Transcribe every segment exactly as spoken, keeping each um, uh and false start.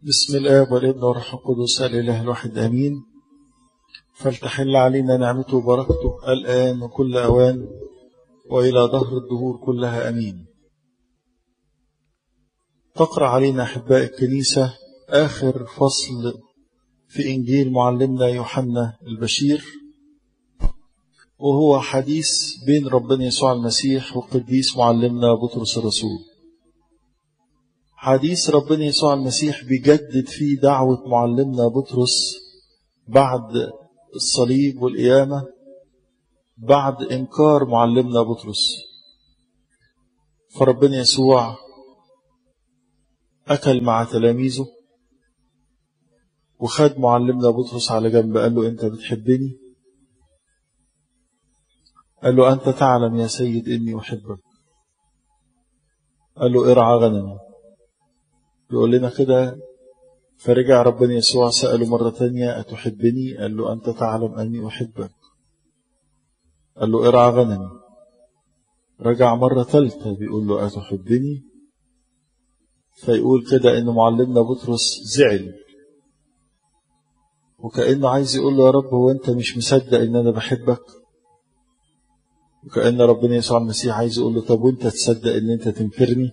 بسم الآب والابن والروح القدس الإله الواحد آمين. فلتحل علينا نعمته وبركته الآن وكل أوان وإلى ظهر الدهور كلها آمين. تقرأ علينا أحباء الكنيسة آخر فصل في إنجيل معلمنا يوحنا البشير، وهو حديث بين ربنا يسوع المسيح وقديس معلمنا بطرس الرسول. حديث ربنا يسوع المسيح بيجدد فيه دعوة معلمنا بطرس بعد الصليب والقيامة، بعد إنكار معلمنا بطرس. فربنا يسوع أكل مع تلاميذه وخد معلمنا بطرس على جنب، قال له: أنت بتحبني؟ قال له: أنت تعلم يا سيد إني أحبك. قال له: ارعى غنمي. يقول لنا كده: فرجع ربنا يسوع سأله مرة تانية: أتحبني؟ قال له: أنت تعلم أني أحبك. قال له: ارعى غنمي. رجع مرة ثالثة بيقول له: أتحبني؟ فيقول كده إن معلمنا بطرس زعل، وكأنه عايز يقول له: يا رب، هو أنت مش مصدق إن أنا بحبك؟ وكأن ربنا يسوع المسيح عايز يقول له: طب وأنت تصدق إن أنت تنكرني؟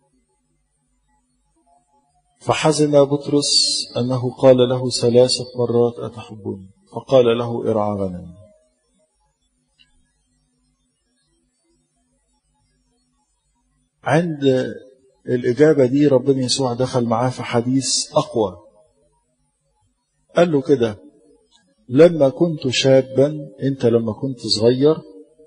فحزن بطرس أنه قال له ثلاثة مرات: أتحبني؟ فقال له: ارعى غنمي. عند الإجابة دي ربنا يسوع دخل معاه في حديث أقوى. قال له كده: لما كنت شابا، أنت لما كنت صغير،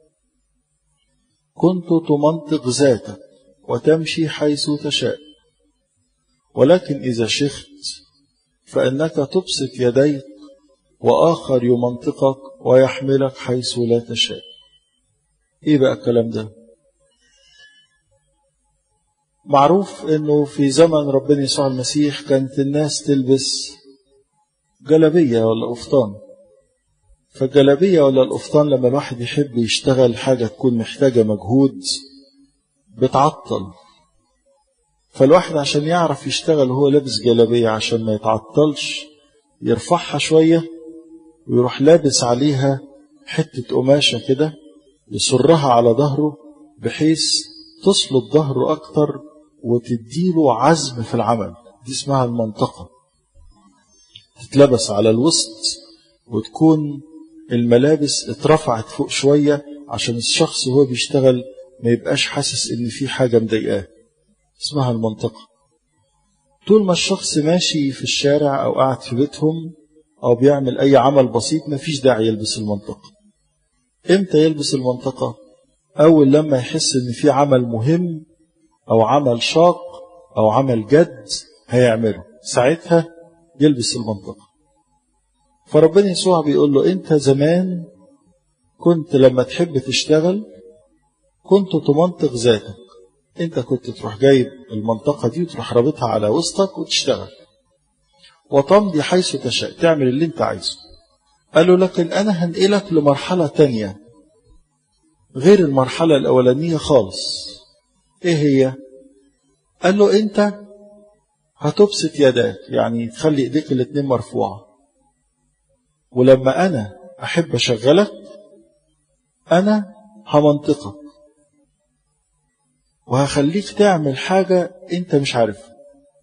كنت تمنطق ذاتك وتمشي حيث تشاء، ولكن إذا شخت فإنك تبسط يديك وآخر يمنطقك ويحملك حيث لا تشاء. إيه بقى الكلام ده؟ معروف إنه في زمن ربنا يسوع المسيح كانت الناس تلبس جلابية ولا قفطان. فالجلابية ولا القفطان لما الواحد يحب يشتغل حاجة تكون محتاجة مجهود بتعطل، فالواحد عشان يعرف يشتغل وهو لابس جلابية عشان ما يتعطلش يرفعها شوية ويروح لابس عليها حتة قماشة كده يسرها على ظهره بحيث تصلب ظهره أكتر وتديله عزم في العمل. دي اسمها المنطقة، تتلبس على الوسط وتكون الملابس اترفعت فوق شوية عشان الشخص وهو بيشتغل ما يبقاش حاسس ان في حاجة مضايقاه. اسمها المنطقة. طول ما الشخص ماشي في الشارع أو قاعد في بيتهم أو بيعمل أي عمل بسيط ما فيش داعي يلبس المنطقة. إمتى يلبس المنطقة؟ أول لما يحس إن في عمل مهم أو عمل شاق أو عمل جد هيعمله، ساعتها يلبس المنطقة. فربنا يسوع بيقول له: أنت زمان كنت لما تحب تشتغل كنت تمنطق ذاتك. انت كنت تروح جايب المنطقة دي وتروح رابطها على وسطك وتشتغل وتمضي حيث تشاء، تعمل اللي انت عايزه. قال له: لكن انا هنقلك لمرحلة تانية غير المرحلة الاولانية خالص. ايه هي؟ قال له: انت هتبسط يدك، يعني تخلي ايديك الاتنين مرفوعة، ولما انا احب اشغلك انا همنطقك وهخليك تعمل حاجة انت مش عارفها،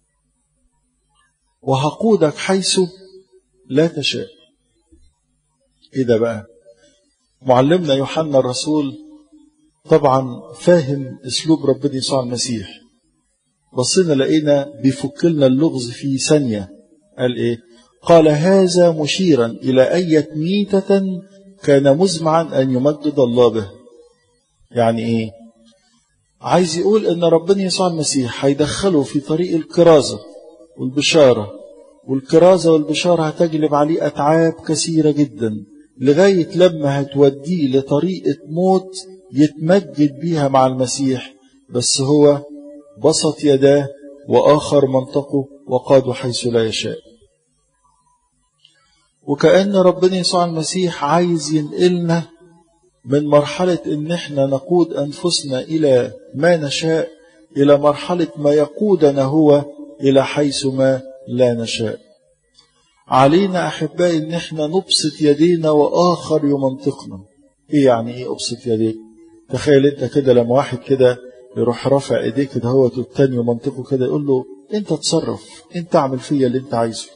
وهقودك حيث لا تشاء. ايه ده بقى؟ معلمنا يوحنا الرسول طبعا فاهم اسلوب ربنا يسوع المسيح. بصينا لقينا بيفك لنا اللغز في ثانية. قال ايه؟ قال: هذا مشيرا الى أية ميتة كان مزمعا ان يمجد الله به. يعني ايه؟ عايز يقول ان ربنا يسوع المسيح هيدخله في طريق الكرازة والبشارة، والكرازة والبشارة هتجلب عليه أتعاب كثيرة جدا لغاية لما هتوديه لطريقة موت يتمجد بيها مع المسيح. بس هو بسط يداه وآخر منطقه وقاده حيث لا يشاء. وكأن ربنا يسوع المسيح عايز ينقلنا من مرحلة ان احنا نقود انفسنا الى ما نشاء الى مرحلة ما يقودنا هو الى حيث ما لا نشاء. علينا أحبائي إن احنا نبسط يدينا وآخر يمنطقنا. إيه يعني إيه أبسط يديك؟ تخيل أنت كده لما واحد كده يروح رافع إيديك كده هو والتاني يمنطقه كده يقول له أنت تصرف، أنت اعمل فيا اللي أنت عايزه.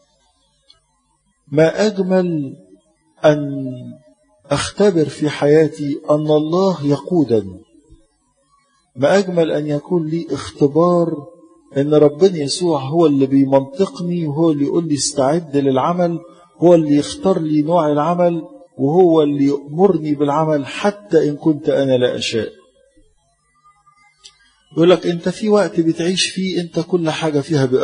ما أجمل أن أختبر في حياتي أن الله يقودني. ما أجمل أن يكون لي اختبار أن ربنا يسوع هو اللي بيمنطقني وهو اللي يقول لي استعد للعمل، هو اللي يختار لي نوع العمل وهو اللي يأمرني بالعمل حتى إن كنت أنا لا أشاء. يقول لك أنت في وقت بتعيش فيه أنت كل حاجة فيها